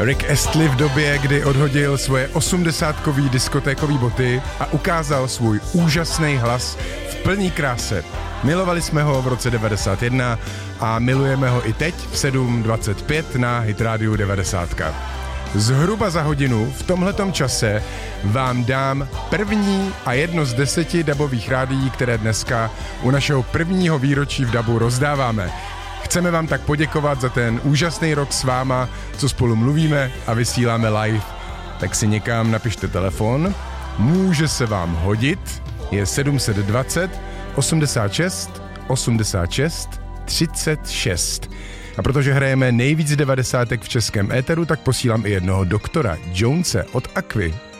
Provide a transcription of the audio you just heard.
Rick Astley v době, kdy odhodil svoje 80kový diskotékový boty a ukázal svůj úžasný hlas v plný kráse. Milovali jsme ho v roce 91 a milujeme ho i teď v 7:25 na Hit Radio 90. Zhruba za hodinu v tomhletom čase vám dám první a jedno z 10 dabových rádií, které dneska u našeho prvního výročí v dabu rozdáváme. Chceme vám tak poděkovat za ten úžasný rok s váma, co spolu mluvíme a vysíláme live. Tak si někam napište telefon, může se vám hodit, je 720 86 86 36. A protože hrajeme nejvíc devadesátek v českém éteru, tak posílám i jednoho doktora Jonese od Aqui.